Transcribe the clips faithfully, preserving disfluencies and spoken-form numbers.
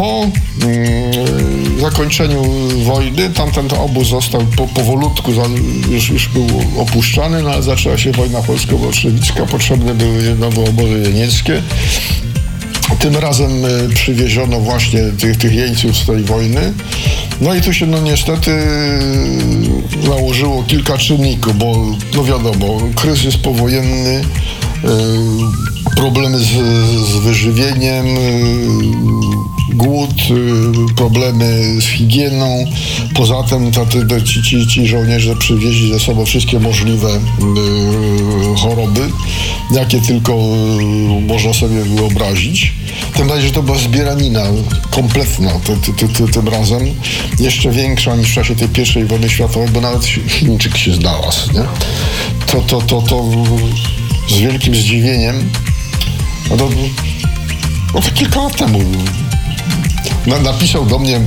Po mm, zakończeniu wojny tamten to obóz został po, powolutku, za, już, już był opuszczany, no ale zaczęła się wojna polsko-bolszewicka, potrzebne były nowe obozy jenieckie. Tym razem y, przywieziono właśnie tych, tych jeńców z tej wojny. No i tu się no niestety y, nałożyło kilka czynników, bo no wiadomo, kryzys powojenny, y, problemy z, z wyżywieniem, y, głód, y, problemy z higieną. Poza tym ta, ta, ci, ci, ci żołnierze przywieźli ze sobą wszystkie możliwe y, choroby, jakie tylko y, można sobie wyobrazić. Tym bardziej, że to była zbieranina kompletna ty, ty, ty, ty, tym razem. Jeszcze większa niż w czasie tej pierwszej wojny światowej, bo nawet Chińczyk się znalazł. Nie? To, to, to, to z wielkim zdziwieniem. No to, no to kilka lat temu na, napisał do mnie yy,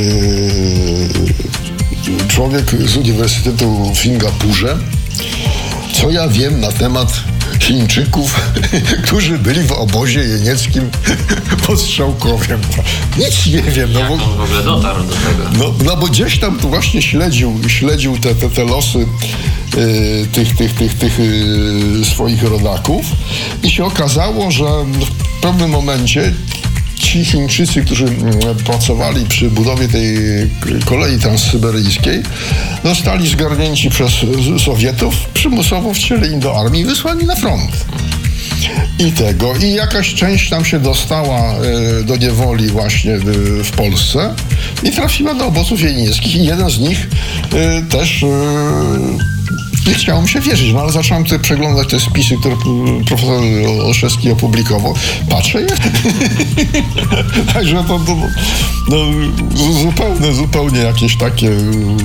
człowiek z Uniwersytetu w Singapurze, co ja wiem na temat Chińczyków, którzy byli w obozie jenieckim pod Strzałkowiem. Nic nie wiem. No Jak bo, on w ogóle dotarł do tego? No, no bo gdzieś tam tu właśnie śledził, śledził te, te, te losy y, tych, tych, tych, tych y, swoich rodaków i się okazało, że w pewnym momencie ci Chińczycy, którzy pracowali przy budowie tej kolei transsyberyjskiej, zostali zgarnięci przez Sowietów, przymusowo wcieleni do armii i wysłani na front. I tego. I jakaś część tam się dostała y, do niewoli właśnie y, w Polsce i trafiła do obozów jenieckich. I jeden z nich y, też... Y, Nie chciało mi się wierzyć, no ale zacząłem tutaj przeglądać te spisy, które profesor Olszewski opublikował. Patrzę, także to, to no, zupełnie, zupełnie jakieś takie yy,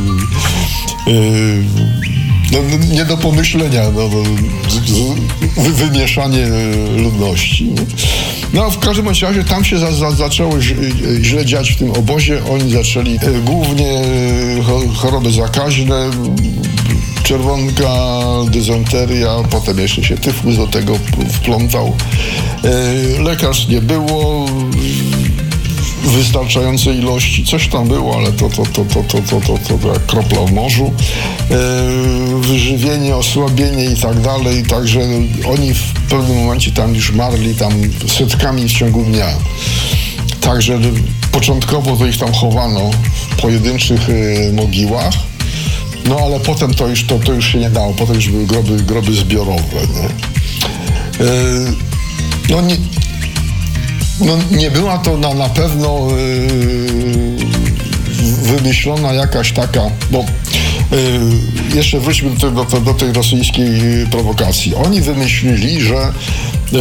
no, nie do pomyślenia, no, z, z, wymieszanie ludności. No w każdym razie tam się za, za, zaczęło źle dziać w tym obozie. Oni zaczęli yy, głównie choroby zakaźne, czerwonka, dysenteria, potem jeszcze się tyfus do tego wplątał. E, lekarz nie było w wystarczającej ilości. Coś tam było, ale to, to, to, to, to, to, to, to, to jak kropla w morzu. E, wyżywienie, osłabienie i tak dalej. Także oni w pewnym momencie tam już marli tam setkami w ciągu dnia. Także początkowo to ich tam chowano w pojedynczych e, mogiłach. No ale potem to już, to, to już się nie dało, potem już były groby, groby zbiorowe. Nie? Yy, no, nie, no nie była to na, na pewno yy, wymyślona jakaś taka, bo yy, jeszcze wróćmy do, do, do tej rosyjskiej prowokacji. Oni wymyślili, że yy,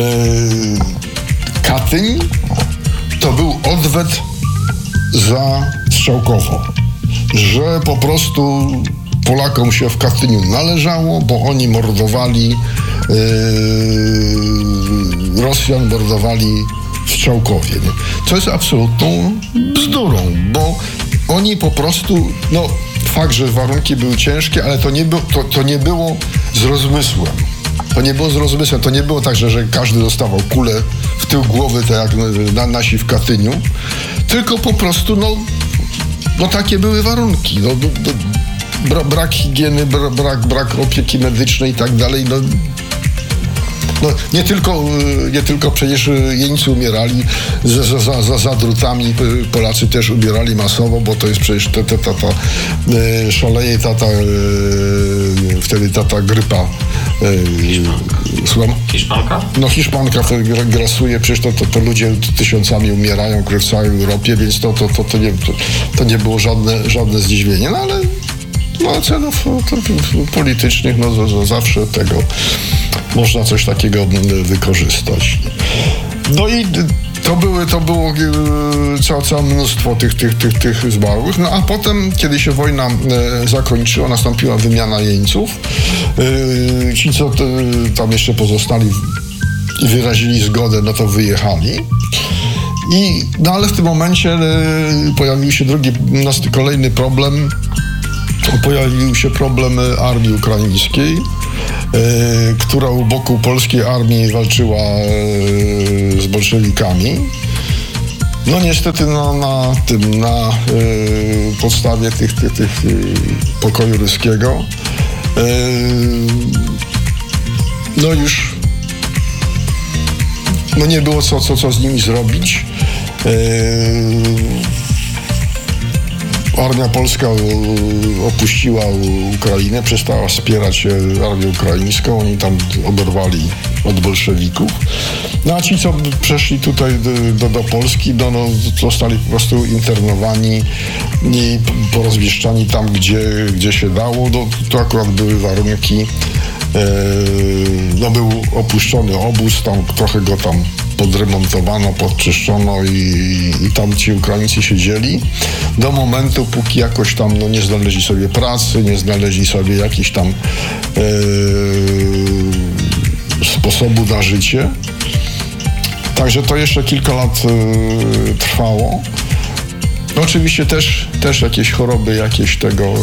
Katyń to był odwet za Strzałkowo, że po prostu Polakom się w Katyniu należało, bo oni mordowali yy, Rosjan, mordowali w Strzałkowie. Nie? Co jest absolutną bzdurą, bo oni po prostu, no fakt, że warunki były ciężkie, ale to nie, było, to, to nie było z rozmysłem. To nie było z rozmysłem, to nie było tak, że, że każdy dostawał kulę w tył głowy, tak jak na, nasi w Katyniu, tylko po prostu, no, no takie były warunki. No, no, no, Bra, brak higieny, bra, brak, brak opieki medycznej i tak dalej. No, no, nie, tylko, nie tylko przecież jeńcy umierali za, za, za, za drutami, Polacy też umierali masowo, bo to jest przecież ta, ta, ta, ta e, szaleje ta, ta, e, wtedy ta, ta grypa. E, słucham? Hiszpanka? No Hiszpanka wtedy grasuje, przecież to, to, to ludzie tysiącami umierają w całej Europie, więc to, to, to, to, nie, to, to nie było żadne, żadne zdziwienie, no ale no, celów to, politycznych, no z, zawsze tego można coś takiego wykorzystać. No i to były, to było e, całe, całe mnóstwo tych, tych, tych, tych zmarłych. No a potem, kiedy się wojna e, zakończyła, nastąpiła wymiana jeńców. E, ci, co te, tam jeszcze pozostali i wyrazili zgodę, no to wyjechali. I, no ale w tym momencie e, pojawił się drugi, kolejny problem. Pojawił się problem armii ukraińskiej, e, która u boku polskiej armii walczyła e, z bolszewikami. No niestety na, na tym, na y, podstawie tych, tych, tych y, pokoju ryskiego y, no już no nie było co, co, co z nimi zrobić. y, Armia polska opuściła Ukrainę, przestała wspierać armię ukraińską, oni tam oberwali od bolszewików. No a ci, co przeszli tutaj do, do Polski, no, no, zostali po prostu internowani i porozmieszczani tam, gdzie, gdzie się dało. No, to akurat były warunki. E, no, był opuszczony obóz, tam trochę go tam podremontowano, podczyszczono i, i tam ci Ukraińcy siedzieli do momentu, póki jakoś tam no, nie znaleźli sobie pracy, nie znaleźli sobie jakichś tam e, sposobu na życie. Także to jeszcze kilka lat y, trwało. No, oczywiście też, też jakieś choroby, jakieś tego y,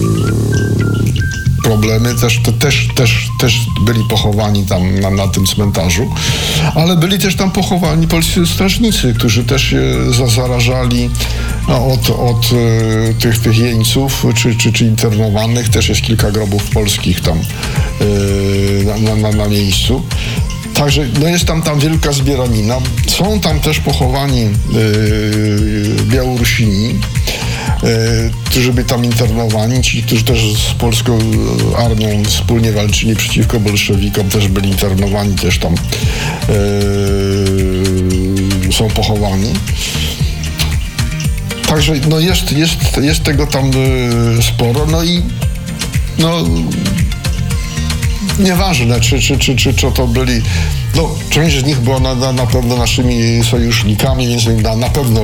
problemy, też, to, też, też, też byli pochowani tam na, na tym cmentarzu, ale byli też tam pochowani polscy strażnicy, którzy też się zarażali no, od, od y, tych, tych jeńców czy, czy, czy internowanych. Też jest kilka grobów polskich tam y, na, na, na miejscu. Także no jest tam, tam wielka zbieranina. Są tam też pochowani yy, Białorusini, yy, którzy byli tam internowani. Ci, którzy też z polską armią wspólnie walczyli przeciwko bolszewikom, też byli internowani, też tam yy, są pochowani. Także no jest, jest, jest tego tam yy, sporo. No i no nieważne, czy, czy, czy, czy, czy to byli, no część z nich była na, na, na pewno naszymi sojusznikami, więc na, na pewno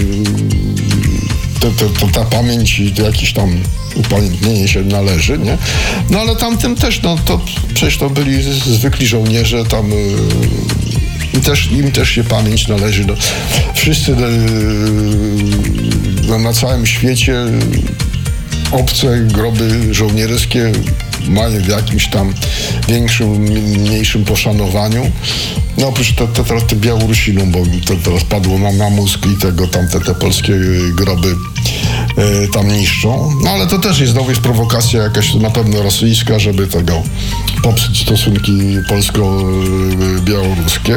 to, to, to, ta pamięć i to jakieś tam upamiętnienie się należy, nie? No ale tamtym też, no to przecież to byli zwykli żołnierze, tam i też, im też się pamięć należy. No, wszyscy no, na całym świecie obce groby żołnierskie mają w jakimś tam większym, mniejszym poszanowaniu. No oprócz te, te, te, te Białorusinom, bo to teraz padło na, na mózg i tego tam te, te polskie groby e, tam niszczą. No ale to też jest znowu jest prowokacja jakaś na pewno rosyjska, żeby tego popsuć stosunki polsko-białoruskie. E,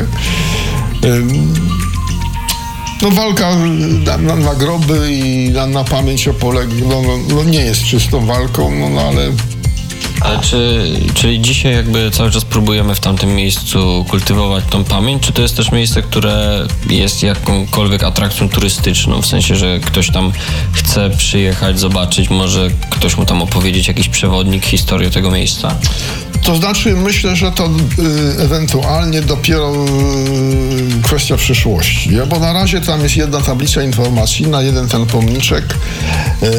No walka na, na, na groby i na, na pamięć o poległych no, no, no nie jest czystą walką, no, no ale... Ale czy, czy dzisiaj jakby cały czas próbujemy w tamtym miejscu kultywować tą pamięć, czy to jest też miejsce, które jest jakąkolwiek atrakcją turystyczną, w sensie, że ktoś tam chce przyjechać, zobaczyć, może ktoś mu tam opowiedzieć jakiś przewodnik, historię tego miejsca? To znaczy, myślę, że to y, ewentualnie dopiero y, kwestia przyszłości, nie? Bo na razie tam jest jedna tablica informacji, na jeden ten pomniczek. Y,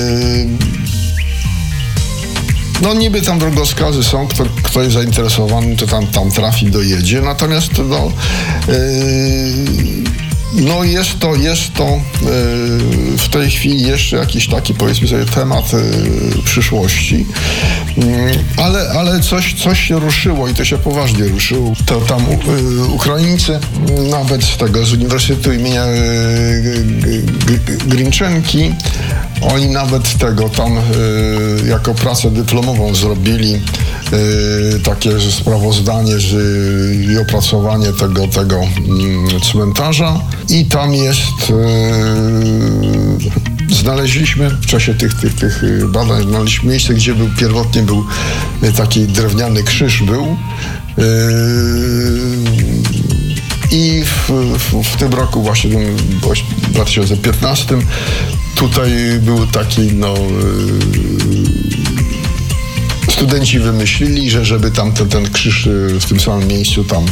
no niby tam drogowskazy są, kto, kto jest zainteresowany, to tam, tam trafi, dojedzie, natomiast no... Y, No jest to, jest to yy, w tej chwili jeszcze jakiś taki, powiedzmy sobie, temat yy, przyszłości, yy, ale, ale coś, coś się ruszyło i to się poważnie ruszyło. To tam yy, Ukraińcy, nawet z tego, z Uniwersytetu imienia yy, Grinczenki, oni nawet tego tam yy, jako pracę dyplomową zrobili yy, takie sprawozdanie z, i opracowanie tego, tego yy, cmentarza. I tam jest, yy, znaleźliśmy w czasie tych, tych, tych badań, znaleźliśmy miejsce, gdzie był pierwotnie był taki drewniany krzyż był. Yy, I w, w, w tym roku właśnie, w dwa tysiące piętnastym, tutaj był taki, no... Yy, studenci wymyślili, że żeby tam ten, ten krzyż w tym samym miejscu tam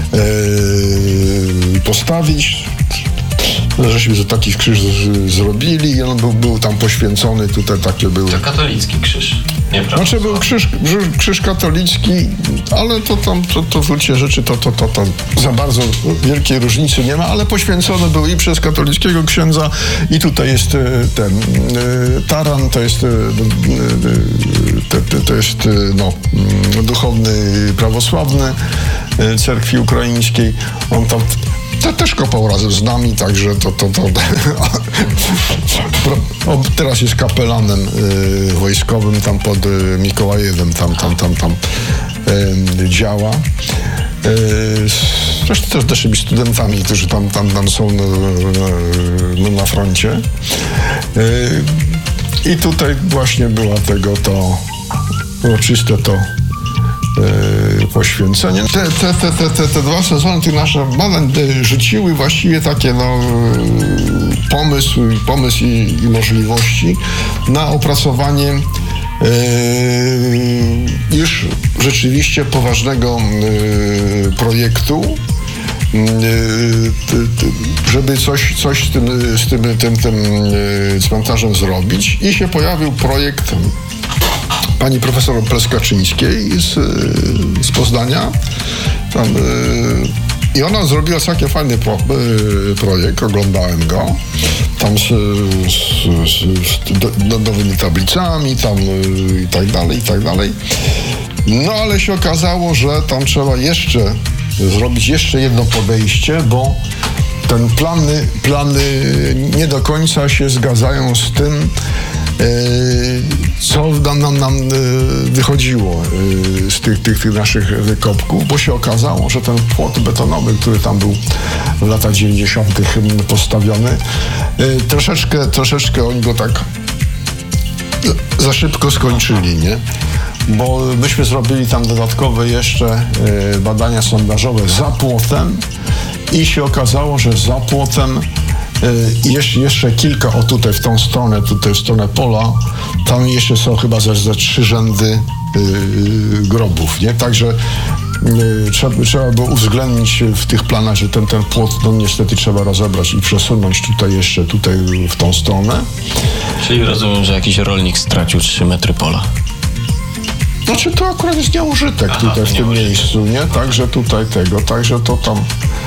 yy, postawić. Żeśmy za taki krzyż z, zrobili i on był, był tam poświęcony, tutaj takie były... To katolicki krzyż, nieprawda? Znaczy był krzyż, krzyż katolicki, ale to tam, to, to w gruncie rzeczy to, to, to, to za bardzo wielkiej różnicy nie ma, ale poświęcony był i przez katolickiego księdza i tutaj jest ten taran, to jest to, to jest no, duchowny prawosławny cerkwi ukraińskiej. On tam te, też kopał razem z nami, także to, to, to o, teraz jest kapelanem y, wojskowym tam pod y, Mikołajewem, tam, tam, tam, tam y, działa. Y, zresztą też naszymi studentami, którzy tam, tam, tam są no, no, na froncie. Y, I tutaj właśnie była tego to uroczyste to Yy, poświęcenie. Te, te, te, te, te, te dwa sezony tych naszych badań rzuciły właściwie takie no, pomysł, pomysł i, i możliwości na opracowanie yy, już rzeczywiście poważnego yy, projektu, yy, żeby coś, coś z tym, z tym, tym, tym yy, cmentarzem zrobić i się pojawił projekt pani profesor Pleskaczyńskiej z, z Poznania. Tam, i ona zrobiła całkiem fajny pro, projekt, oglądałem go. Tam z, z, z do, nowymi tablicami, tam i tak dalej, i tak dalej. No ale się okazało, że tam trzeba jeszcze zrobić jeszcze jedno podejście, bo ten plany, plany nie do końca się zgadzają z tym, co nam, nam, nam wychodziło z tych, tych, tych naszych wykopków, bo się okazało, że ten płot betonowy, który tam był w latach dziewięćdziesiątych postawiony, troszeczkę, troszeczkę oni go tak za szybko skończyli, nie? Bo myśmy zrobili tam dodatkowe jeszcze badania sondażowe za płotem i się okazało, że za płotem I jeszcze, jeszcze kilka, o tutaj w tą stronę, tutaj w stronę pola, tam jeszcze są chyba ze, ze trzy rzędy yy, grobów, nie? Także yy, trzeba, trzeba było uwzględnić w tych planach, że ten, ten płot, no niestety trzeba rozebrać i przesunąć tutaj jeszcze, tutaj w tą stronę. Czyli rozumiem, że jakiś rolnik stracił trzy metry pola. Znaczy to akurat jest nieużytek Aha, tutaj w tym nieużytek. miejscu, nie? Także tutaj tego, także to tam...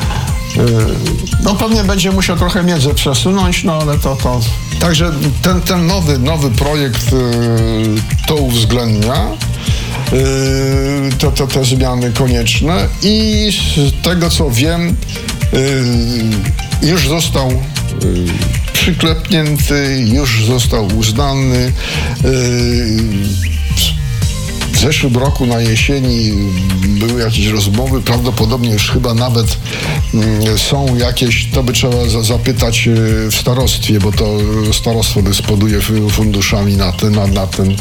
No pewnie będzie musiał trochę miedzę przesunąć, no ale to to... Także ten, ten nowy, nowy projekt to uwzględnia, te, te, te zmiany konieczne i z tego co wiem już został przyklepnięty, już został uznany. W zeszłym roku na jesieni były jakieś rozmowy, prawdopodobnie już chyba nawet są jakieś, to by trzeba za, zapytać w starostwie, bo to starostwo dysponuje funduszami na ten, na, na ten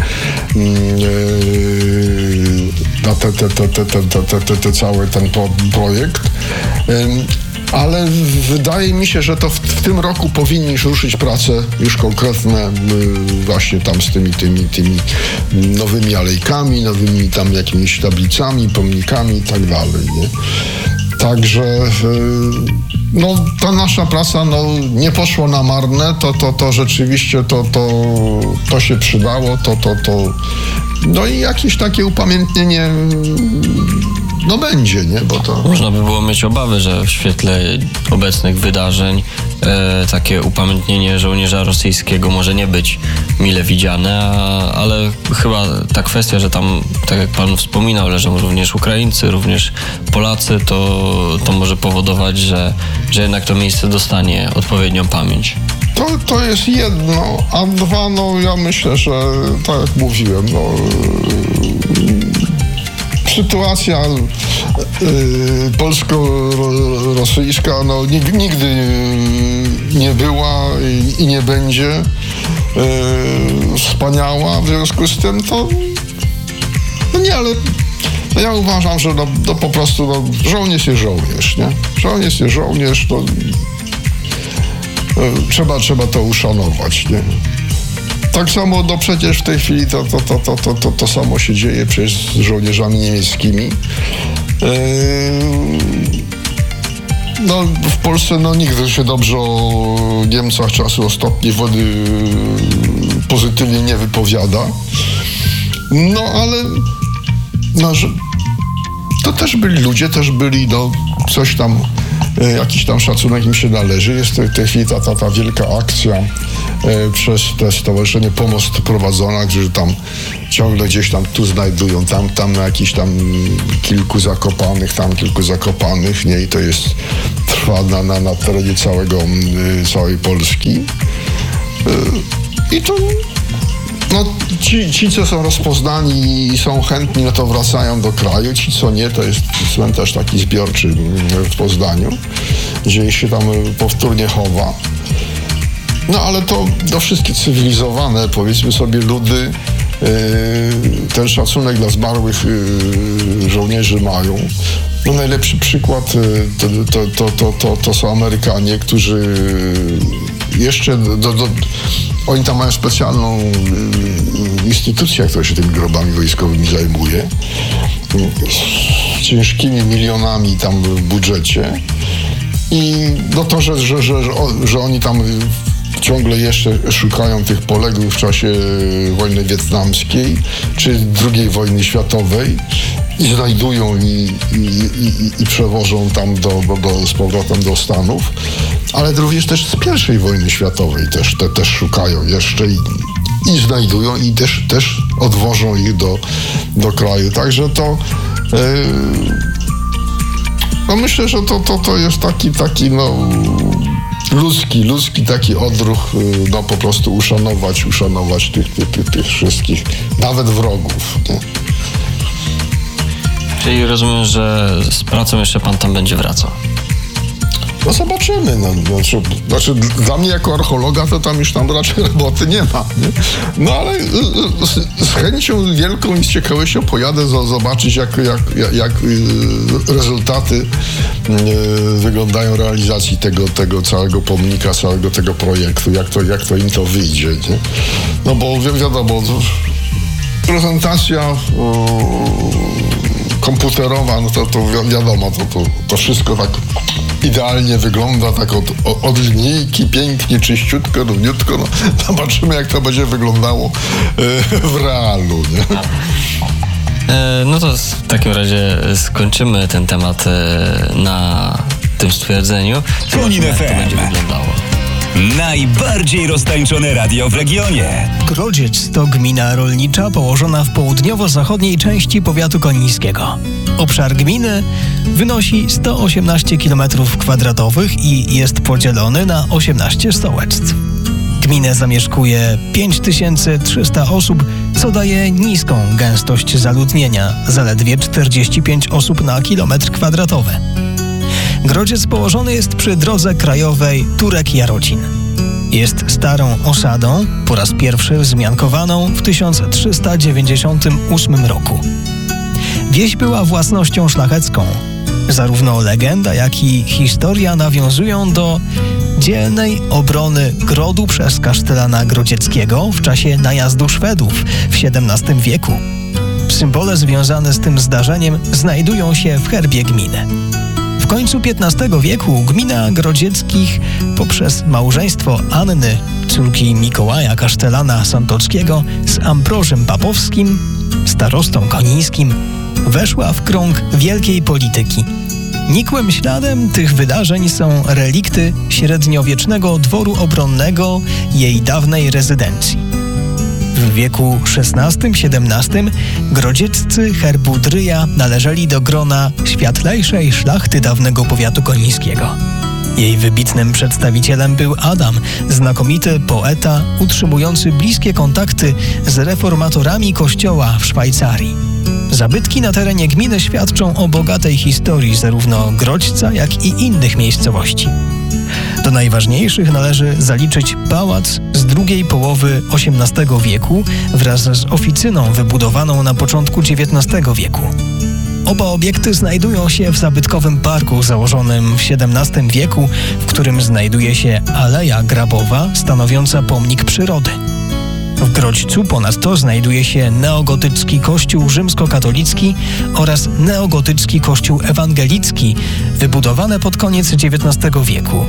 na te, te, te, te, te, te, te, te cały ten projekt. Ale wydaje mi się, że to w, w tym roku powinni już ruszyć prace już konkretne właśnie tam z tymi, tymi, tymi nowymi alejkami, nowymi tam jakimiś tablicami, pomnikami i tak dalej, nie? Także no, ta nasza praca no, nie poszła na marne, to, to, to rzeczywiście to, to, to się przydało, to, to, to no i jakieś takie upamiętnienie no będzie, nie? Bo to... Można by było mieć obawy, że w świetle obecnych wydarzeń e, takie upamiętnienie żołnierza rosyjskiego może nie być mile widziane, a, ale chyba ta kwestia, że tam, tak jak pan wspominał, leżą również Ukraińcy, również Polacy, to, to może powodować, że, że jednak to miejsce dostanie odpowiednią pamięć. To, to jest jedno, a dwa, no ja myślę, że tak jak mówiłem, no sytuacja y, polsko-rosyjska no, nigdy nie była i, i nie będzie y, wspaniała, w związku z tym to no nie, ale no ja uważam, że no, no po prostu no, żołnierz jest żołnierz, nie? Żołnierz jest żołnierz, to Trzeba, trzeba to uszanować, nie? Tak samo, no przecież w tej chwili to, to, to, to, to, to, to samo się dzieje przecież z żołnierzami niemieckimi. Yy, no w Polsce no nigdy się dobrze o Niemcach czasu ostatniej wojny pozytywnie nie wypowiada. No ale no, że to też byli ludzie, też byli no coś tam, jakiś tam szacunek im się należy. Jest w tej chwili ta, ta, ta wielka akcja e, przez te Stowarzyszenie Pomost prowadzona, którzy tam ciągle gdzieś tam tu znajdują, tam, tam na jakichś tam kilku zakopanych, tam kilku zakopanych, nie? I to jest, trwa trwa na, na, na terenie całego, całej Polski. I to no, ci, ci, co są rozpoznani i są chętni, no to wracają do kraju. Ci, co nie, to jest cmentarz taki zbiorczy w Poznaniu, gdzie się tam powtórnie chowa. No ale to, to wszystkie cywilizowane, powiedzmy sobie, ludy ten szacunek dla zmarłych żołnierzy mają. No najlepszy przykład to, to, to, to, to, to są Amerykanie, którzy jeszcze do, do, oni tam mają specjalną instytucję, która się tymi grobami wojskowymi zajmuje. Z ciężkimi milionami tam w budżecie. I no to, że, że, że, że oni tam ciągle jeszcze szukają tych poległych w czasie wojny wietnamskiej czy drugiej wojny światowej i znajdują i, i, i, i przewożą tam do, do, do, z powrotem do Stanów, ale również też z pierwszej wojny światowej też, te, też szukają jeszcze i, i znajdują i też, też odwożą ich do, do kraju. Także to yy, no myślę, że to, to, to jest taki, taki no ludzki, ludzki taki odruch, no po prostu uszanować, uszanować tych, tych, tych, tych wszystkich, nawet wrogów. Nie? Czyli rozumiem, że z pracą jeszcze pan tam będzie wracał. No zobaczymy. No, znaczy, znaczy dla mnie jako archeologa to tam już tam raczej roboty nie ma. Nie? No ale z, z chęcią wielką i z ciekawością pojadę za, zobaczyć jak, jak, jak, jak rezultaty wyglądają realizacji tego, tego całego pomnika, całego tego projektu, jak to, jak to im to wyjdzie. Nie? No bo wi- wiadomo, prezentacja komputerowa, no to, to wi- wiadomo, to, to, to wszystko tak idealnie wygląda, tak od, od linijki, pięknie, czyściutko, równiutko. No, zobaczymy, jak to będzie wyglądało e, w realu. Nie? E, no to w takim razie skończymy ten temat e, na tym stwierdzeniu. Zobaczymy, jak to będzie wyglądało. Najbardziej roztańczone radio w regionie. Grodziec to gmina rolnicza położona w południowo-zachodniej części powiatu konińskiego. Obszar gminy wynosi sto osiemnaście kilometrów kwadratowych i jest podzielony na osiemnaście sołectw. Gminę zamieszkuje pięć tysięcy trzysta osób, co daje niską gęstość zaludnienia, zaledwie czterdzieści pięć osób na kilometr kwadratowy. Grodziec położony jest przy drodze krajowej Turek-Jarocin. Jest starą osadą, po raz pierwszy wzmiankowaną w tysiąc trzysta dziewięćdziesiątym ósmym roku. Wieś była własnością szlachecką. Zarówno legenda, jak i historia nawiązują do dzielnej obrony grodu przez kasztelana grodzieckiego w czasie najazdu Szwedów w siedemnastym wieku. Symbole związane z tym zdarzeniem znajdują się w herbie gminy. W końcu piętnastego wieku gmina Grodzieckich poprzez małżeństwo Anny, córki Mikołaja Kasztelana Santockiego, z Ambrożem Papowskim, starostą konińskim, weszła w krąg wielkiej polityki. Nikłym śladem tych wydarzeń są relikty średniowiecznego dworu obronnego jej dawnej rezydencji. W wieku szesnastym siedemnastym grodzieccy herbu Dryja należeli do grona światlejszej szlachty dawnego powiatu konińskiego. Jej wybitnym przedstawicielem był Adam, znakomity poeta utrzymujący bliskie kontakty z reformatorami kościoła w Szwajcarii. Zabytki na terenie gminy świadczą o bogatej historii zarówno Grodźca, jak i innych miejscowości. Do najważniejszych należy zaliczyć pałac z drugiej połowy osiemnastego wieku wraz z oficyną wybudowaną na początku dziewiętnastego wieku. Oba obiekty znajdują się w zabytkowym parku założonym w siedemnastym wieku, w którym znajduje się Aleja Grabowa stanowiąca pomnik przyrody. W Grodźcu ponadto znajduje się neogotycki kościół rzymskokatolicki oraz neogotycki kościół ewangelicki, wybudowane pod koniec dziewiętnastego wieku.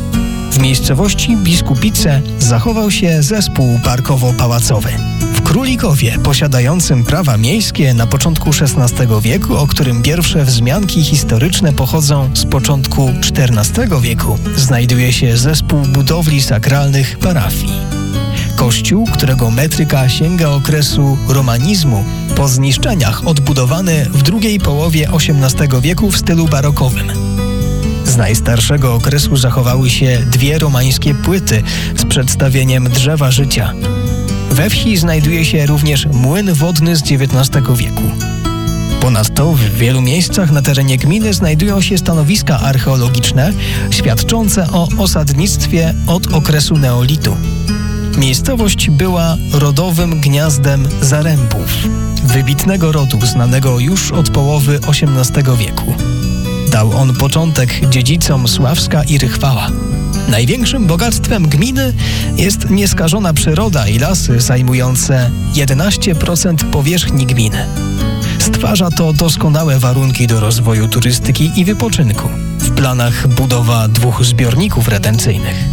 W miejscowości Biskupice zachował się zespół parkowo-pałacowy. W Królikowie, posiadającym prawa miejskie na początku szesnastego wieku, o którym pierwsze wzmianki historyczne pochodzą z początku czternastego wieku, znajduje się zespół budowli sakralnych parafii. Kościół, którego metryka sięga okresu romanizmu, po zniszczeniach odbudowany w drugiej połowie osiemnastego wieku w stylu barokowym. Z najstarszego okresu zachowały się dwie romańskie płyty z przedstawieniem drzewa życia. We wsi znajduje się również młyn wodny z dziewiętnastego wieku. Ponadto w wielu miejscach na terenie gminy znajdują się stanowiska archeologiczne świadczące o osadnictwie od okresu neolitu. Miejscowość była rodowym gniazdem Zarębów, wybitnego rodu znanego już od połowy osiemnastego wieku. Dał on początek dziedzicom Sławska i Rychwała. Największym bogactwem gminy jest nieskażona przyroda i lasy zajmujące jedenaście procent powierzchni gminy. Stwarza to doskonałe warunki do rozwoju turystyki i wypoczynku. W planach budowa dwóch zbiorników retencyjnych.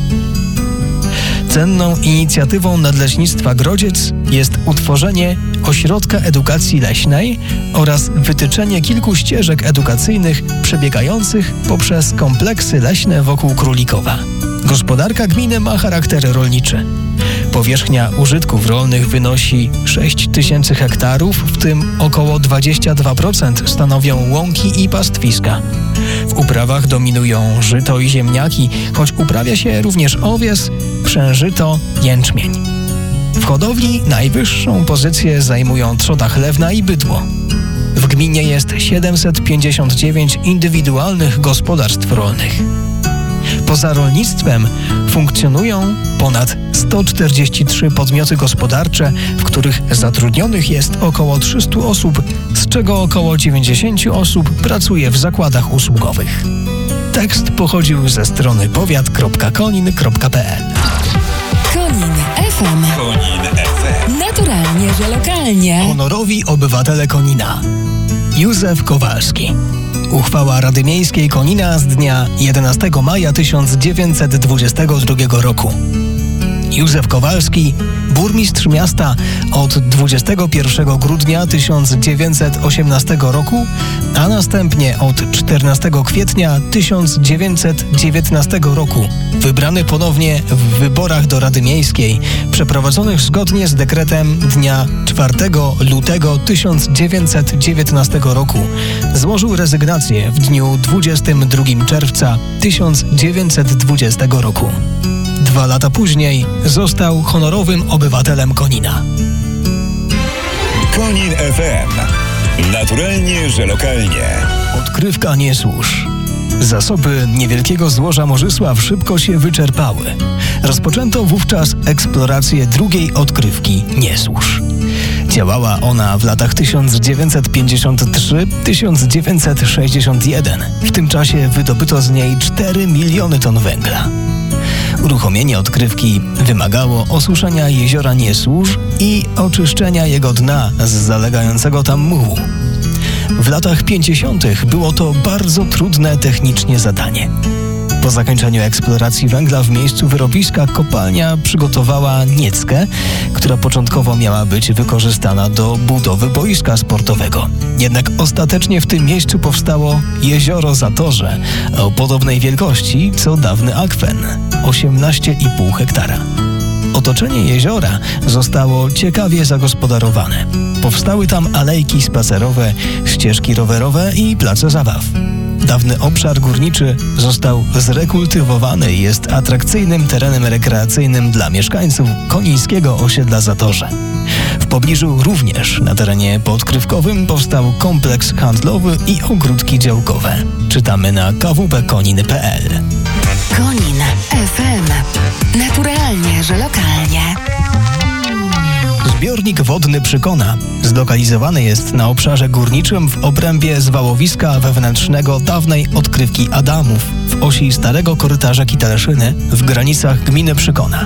Cenną inicjatywą Nadleśnictwa Grodziec jest utworzenie ośrodka edukacji leśnej oraz wytyczenie kilku ścieżek edukacyjnych przebiegających poprzez kompleksy leśne wokół Królikowa. Gospodarka gminy ma charakter rolniczy. Powierzchnia użytków rolnych wynosi sześć tysięcy hektarów, w tym około dwadzieścia dwa procent stanowią łąki i pastwiska. W uprawach dominują żyto i ziemniaki, choć uprawia się również owies, pszeniżyto, jęczmień. W hodowli najwyższą pozycję zajmują trzota chlewna i bydło. W gminie jest siedemset pięćdziesiąt dziewięć indywidualnych gospodarstw rolnych. Poza rolnictwem funkcjonują ponad sto czterdzieści trzy podmioty gospodarcze, w których zatrudnionych jest około trzysta osób, z czego około dziewięćdziesiąt osób pracuje w zakładach usługowych. Tekst pochodził ze strony powiat kropka konin kropka p l. Konin F M. Konin F M. Naturalnie, że lokalnie. Honorowi obywatele Konina. Józef Kowalski. Uchwała Rady Miejskiej Konina z dnia jedenastego maja tysiąc dziewięćset dwudziestego drugiego roku. Józef Kowalski, burmistrz miasta od dwudziestego pierwszego grudnia tysiąc dziewięćset osiemnastego roku, a następnie od czternastego kwietnia tysiąc dziewięćset dziewiętnastego roku, wybrany ponownie w wyborach do Rady Miejskiej, przeprowadzonych zgodnie z dekretem dnia czwartego lutego tysiąc dziewięćset dziewiętnastego roku, złożył rezygnację w dniu dwudziestego drugiego czerwca tysiąc dziewięćset dwudziestego roku. Dwa lata później został honorowym obywatelem Konina. Konin F M. Naturalnie, że lokalnie. Odkrywka Niesłuż. Zasoby niewielkiego złoża Morzysław szybko się wyczerpały. Rozpoczęto wówczas eksplorację drugiej odkrywki Niesłuż. Działała ona w latach tysiąc dziewięćset pięćdziesiąty trzeci do tysiąc dziewięćset sześćdziesiątego pierwszego. W tym czasie wydobyto z niej cztery miliony ton węgla. Uruchomienie odkrywki wymagało osuszenia jeziora Niesłuż i oczyszczenia jego dna z zalegającego tam mułu. W latach pięćdziesiątych było to bardzo trudne technicznie zadanie. Po zakończeniu eksploracji węgla w miejscu wyrobiska kopalnia przygotowała nieckę, która początkowo miała być wykorzystana do budowy boiska sportowego. Jednak ostatecznie w tym miejscu powstało jezioro Zatorze o podobnej wielkości co dawny akwen – osiemnaście i pół hektara. Otoczenie jeziora zostało ciekawie zagospodarowane. Powstały tam alejki spacerowe, ścieżki rowerowe i place zabaw. Dawny obszar górniczy został zrekultywowany i jest atrakcyjnym terenem rekreacyjnym dla mieszkańców konińskiego osiedla Zatorze. W pobliżu również na terenie podkrywkowym powstał kompleks handlowy i ogródki działkowe. Czytamy na k w p konin kropka p l. Konin F M. Naturalnie, że lokalnie. Zbiornik wodny Przykona zlokalizowany jest na obszarze górniczym w obrębie zwałowiska wewnętrznego dawnej odkrywki Adamów w osi starego korytarza Kitaleszyny w granicach gminy Przykona.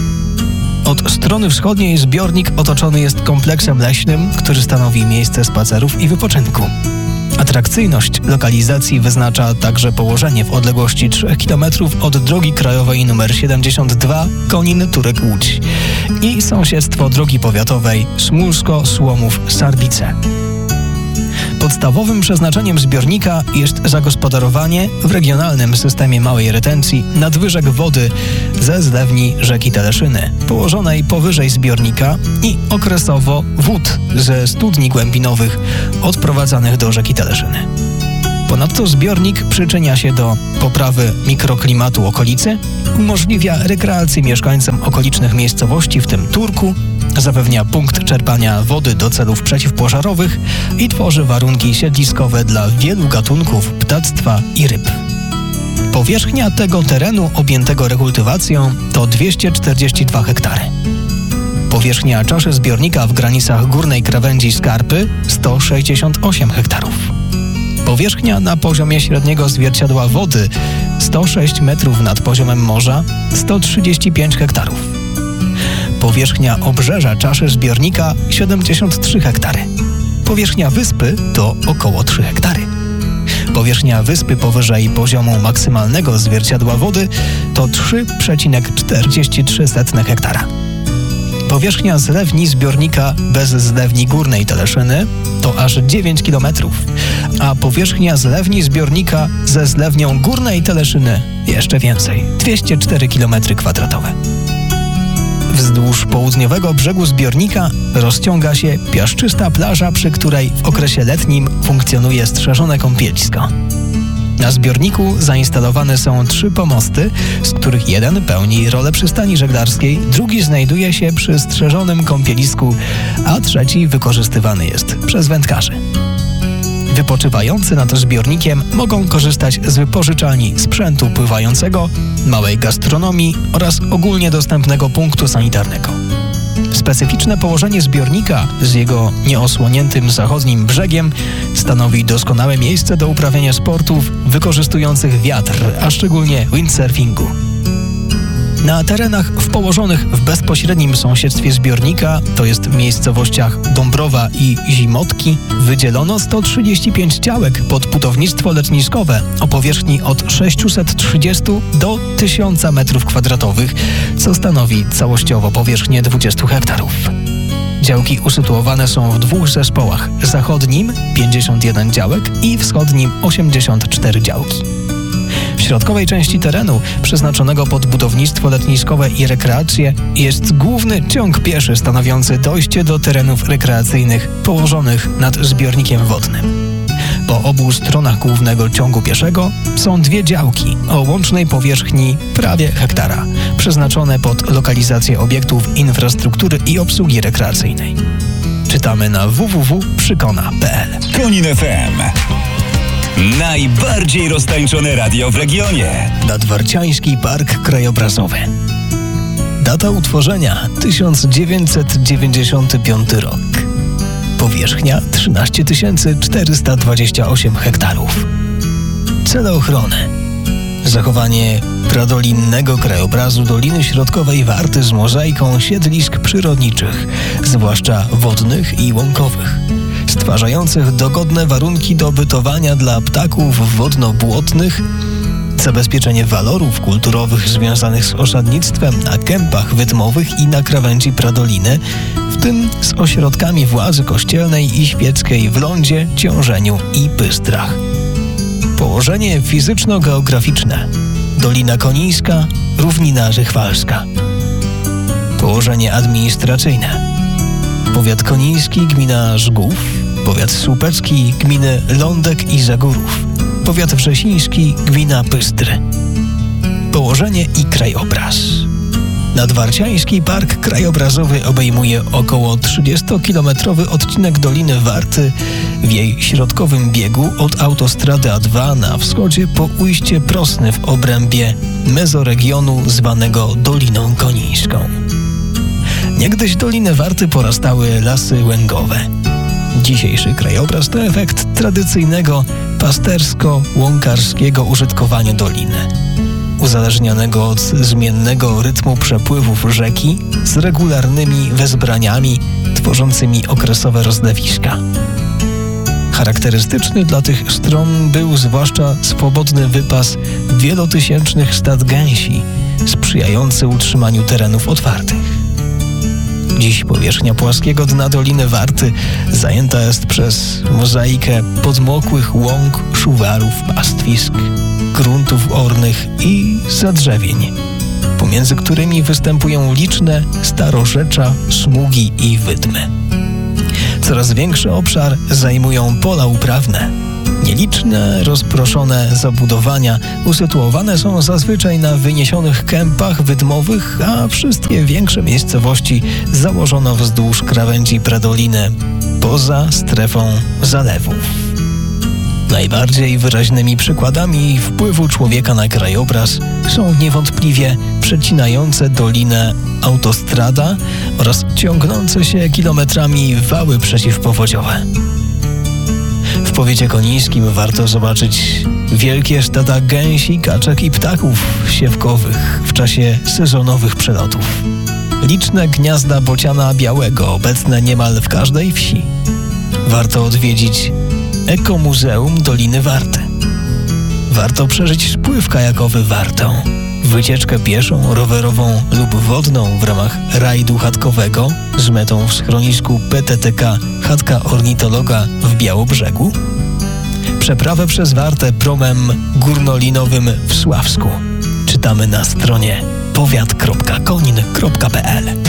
Od strony wschodniej zbiornik otoczony jest kompleksem leśnym, który stanowi miejsce spacerów i wypoczynku. Atrakcyjność lokalizacji wyznacza także położenie w odległości trzech kilometrów od drogi krajowej nr siedemdziesiąt dwa Konin-Turek-Łódź i sąsiedztwo drogi powiatowej Smulsko-Słomów-Sarbice. Podstawowym przeznaczeniem zbiornika jest zagospodarowanie w regionalnym systemie małej retencji nadwyżek wody ze zlewni rzeki Teleszyny, położonej powyżej zbiornika i okresowo wód ze studni głębinowych odprowadzanych do rzeki Teleszyny. Ponadto zbiornik przyczynia się do poprawy mikroklimatu okolicy, umożliwia rekreację mieszkańcom okolicznych miejscowości, w tym Turku, zapewnia punkt czerpania wody do celów przeciwpożarowych i tworzy warunki siedliskowe dla wielu gatunków ptactwa i ryb. Powierzchnia tego terenu objętego rekultywacją to dwieście czterdzieści dwa hektary. Powierzchnia czaszy zbiornika w granicach górnej krawędzi skarpy sto sześćdziesiąt osiem hektarów. Powierzchnia na poziomie średniego zwierciadła wody sto sześć metrów nad poziomem morza sto trzydzieści pięć hektarów. Powierzchnia obrzeża czaszy zbiornika siedemdziesiąt trzy hektary. Powierzchnia wyspy to około trzy hektary. Powierzchnia wyspy powyżej poziomu maksymalnego zwierciadła wody to trzy przecinek czterdzieści trzy hektara. Powierzchnia zlewni zbiornika bez zlewni górnej Teleszyny to aż dziewięć kilometrów, a powierzchnia zlewni zbiornika ze zlewnią górnej Teleszyny jeszcze więcej, dwieście cztery kilometry kwadratowe. Wzdłuż południowego brzegu zbiornika rozciąga się piaszczysta plaża, przy której w okresie letnim funkcjonuje strzeżone kąpielisko. Na zbiorniku zainstalowane są trzy pomosty, z których jeden pełni rolę przystani żeglarskiej, drugi znajduje się przy strzeżonym kąpielisku, a trzeci wykorzystywany jest przez wędkarzy. Wypoczywający nad zbiornikiem mogą korzystać z wypożyczalni sprzętu pływającego, małej gastronomii oraz ogólnie dostępnego punktu sanitarnego. Specyficzne położenie zbiornika z jego nieosłoniętym zachodnim brzegiem stanowi doskonałe miejsce do uprawiania sportów wykorzystujących wiatr, a szczególnie windsurfingu. Na terenach w położonych w bezpośrednim sąsiedztwie zbiornika, to jest w miejscowościach Dąbrowa i Zimotki, wydzielono sto trzydzieści pięć działek pod budownictwo letniskowe o powierzchni od sześciuset trzydziestu do tysiąca metrów kwadratowych, co stanowi całościowo powierzchnię dwudziestu hektarów. Działki usytuowane są w dwóch zespołach: zachodnim pięćdziesiąt jeden działek i wschodnim osiemdziesiąt cztery działki. W środkowej części terenu, przeznaczonego pod budownictwo letniskowe i rekreację, jest główny ciąg pieszy stanowiący dojście do terenów rekreacyjnych położonych nad zbiornikiem wodnym. Po obu stronach głównego ciągu pieszego są dwie działki o łącznej powierzchni prawie hektara, przeznaczone pod lokalizację obiektów infrastruktury i obsługi rekreacyjnej. Czytamy na w w w kropka przykona kropka p l. Konin F M. Najbardziej roztańczone radio w regionie. Nadwarciański Park Krajobrazowy. Data utworzenia tysiąc dziewięćset dziewięćdziesiąty piąty rok. Powierzchnia trzynaście tysięcy czterysta dwadzieścia osiem hektarów. Cele ochrony: zachowanie pradolinnego krajobrazu Doliny Środkowej Warty z mozaiką siedlisk przyrodniczych, zwłaszcza wodnych i łąkowych, stwarzających dogodne warunki do bytowania dla ptaków wodno-błotnych, zabezpieczenie walorów kulturowych związanych z osadnictwem na kępach wydmowych i na krawędzi pradoliny, w tym z ośrodkami władzy kościelnej i świeckiej w Lądzie, Ciążeniu i Bystrach. Położenie fizyczno-geograficzne: Dolina Konińska, Równina Żychwalska. Położenie administracyjne: powiat koniński, gmina Żgów, powiat słupecki, gminy Lądek i Zagórów, powiat wrzesiński, gmina Bystry. Położenie i krajobraz: Nadwarciański Park Krajobrazowy obejmuje około trzydziestokilometrowy odcinek Doliny Warty w jej środkowym biegu od autostrady A dwa na wschodzie po ujście Prosny w obrębie mezoregionu zwanego Doliną Konińską. Niegdyś Dolinę Warty porastały lasy łęgowe. Dzisiejszy krajobraz to efekt tradycyjnego pastersko-łąkarskiego użytkowania doliny, uzależnionego od zmiennego rytmu przepływów rzeki z regularnymi wezbraniami tworzącymi okresowe rozlewiska. Charakterystyczny dla tych stron był zwłaszcza swobodny wypas wielotysięcznych stad gęsi, sprzyjający utrzymaniu terenów otwartych. Dziś powierzchnia płaskiego dna Doliny Warty zajęta jest przez mozaikę podmokłych łąk, szuwarów, pastwisk, gruntów ornych i zadrzewień, pomiędzy którymi występują liczne starorzecza, smugi i wydmy. Coraz większy obszar zajmują pola uprawne, Nieliczne, rozproszone zabudowania usytuowane są zazwyczaj na wyniesionych kępach wydmowych, a wszystkie większe miejscowości założono wzdłuż krawędzi Predoliny, poza strefą zalewów. Najbardziej wyraźnymi przykładami wpływu człowieka na krajobraz są niewątpliwie przecinające dolinę autostrada oraz ciągnące się kilometrami wały przeciwpowodziowe. W powiecie konińskim warto zobaczyć wielkie stada gęsi, kaczek i ptaków siewkowych w czasie sezonowych przelotów. Liczne gniazda bociana białego obecne niemal w każdej wsi. Warto odwiedzić Ekomuzeum Doliny Warty. Warto przeżyć spływ kajakowy Wartą, wycieczkę pieszą, rowerową lub wodną w ramach rajdu chatkowego z metą w schronisku P T T K Chatka Ornitologa w Białobrzegu, przeprawę przez Wartę promem górnolinowym w Sławsku. Czytamy na stronie powiat kropka konin kropka p l.